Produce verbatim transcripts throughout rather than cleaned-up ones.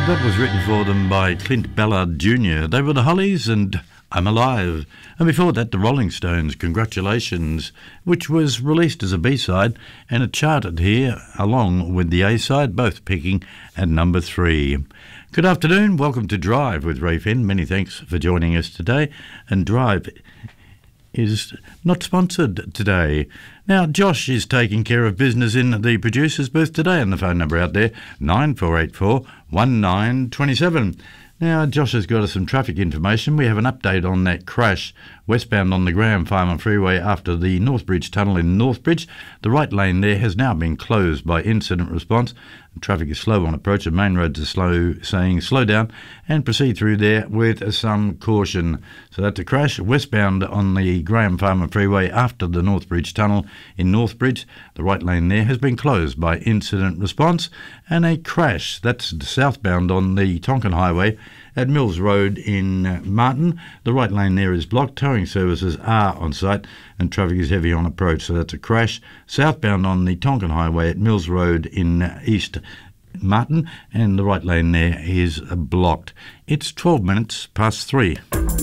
That was written for them by Clint Ballard Junior They were the Hollies and I'm Alive. And before that, the Rolling Stones, Congratulations, which was released as a B-side and it charted here along with the A-side, both peaking at number three. Good afternoon. Welcome to Drive with Ray Finn. Many thanks for joining us today. And Drive is not sponsored today. Now, Josh is taking care of business in the producer's booth today, and the phone number out there, nine four eight four, one nine two seven. Now, Josh has got us some traffic information. We have an update on that crash westbound on the Graham Farmer Freeway after the Northbridge Tunnel in Northbridge. The right lane there has now been closed by incident response. Traffic is slow on approach and main roads are slow, saying slow down and proceed through there with some caution. So that's a crash westbound on the Graham Farmer Freeway after the Northbridge Tunnel in Northbridge. The right lane there has been closed by incident response, and a crash that's southbound on the Tonkin Highway at Mills Road in Martin. The right lane there is blocked. Towing services are on site and traffic is heavy on approach. So that's a crash southbound on the Tonkin Highway at Mills Road in East Martin, and the right lane there is blocked. It's twelve minutes past three.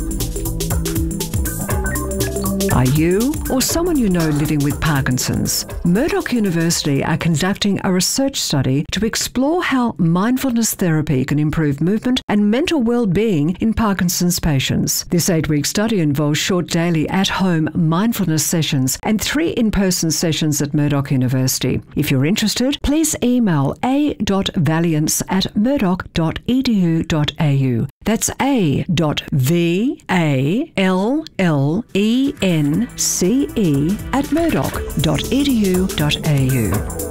Are you or someone you know living with Parkinson's? Murdoch University are conducting a research study to explore how mindfulness therapy can improve movement and mental well-being in Parkinson's patients. This eight-week study involves short daily at-home mindfulness sessions and three in-person sessions at Murdoch University. If you're interested, please email a dot valiance at murdoch dot e d u dot a u. That's a dot v a l l e n c e at murdoch dot e d u dot a u.